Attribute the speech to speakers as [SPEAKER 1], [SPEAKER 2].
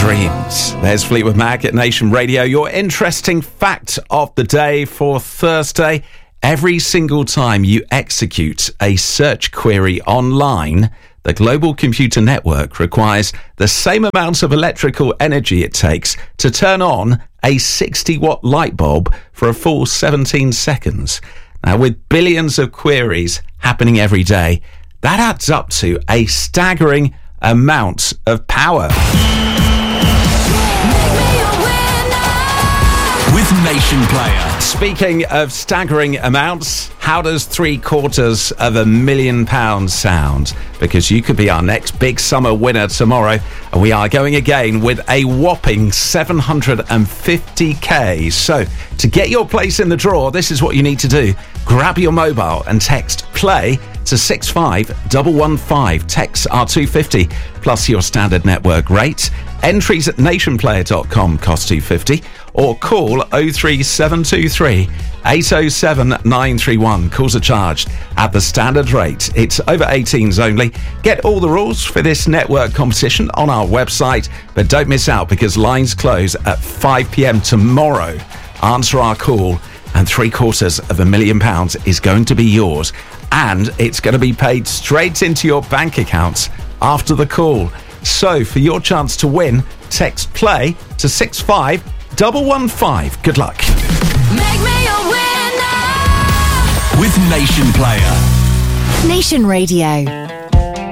[SPEAKER 1] dreams. There's Fleetwood Mac at Nation Radio. Your interesting fact of the day for Thursday. Every single time you execute a search query online, the global computer network requires the same amount of electrical energy it takes to turn on a 60-watt light bulb for a full 17 seconds. Now, with billions of queries happening every day, that adds up to a staggering amount of power.
[SPEAKER 2] With Nation Player.
[SPEAKER 1] Speaking of staggering amounts, how does £750,000 sound? Because you could be our next big summer winner tomorrow. And we are going again with a whopping 750k. So to get your place in the draw, this is what you need to do. Grab your mobile and text play to 65115. Texts are $2.50 plus your standard network rate. Entries at nationplayer.com cost $2.50 or call 03723 807 931. Calls are charged at the standard rate. It's over 18s only. Get all the rules for this network competition on our website, but don't miss out because lines close at 5 p.m. tomorrow. Answer our call and £750,000 is going to be yours, and it's going to be paid straight into your bank accounts after the call. So for your chance to win, text play to 65115. Good luck.
[SPEAKER 3] Make me a winner
[SPEAKER 2] with Nation Player.
[SPEAKER 4] Nation Radio.